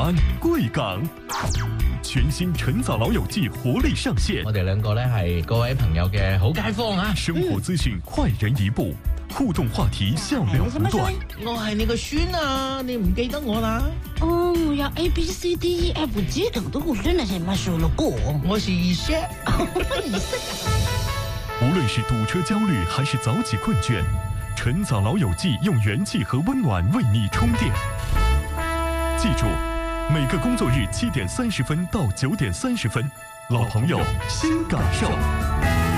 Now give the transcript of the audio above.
湾贵港。全新晨早老友記活力上線， 我哋兩個咧係各位朋友嘅好街坊啊！ 生活資訊快人一步，互動話題笑料不斷。 我係你個孫啊，你唔記得我啦？ 哦，我要 ABCDEFG 等的我真的是沒說了過。 我是二姐。 無論是堵車焦慮還是早起困倦，晨早老友記用元氣和溫暖為你充電。記住，每個工作日7點30分到9點30分，老朋友新感受。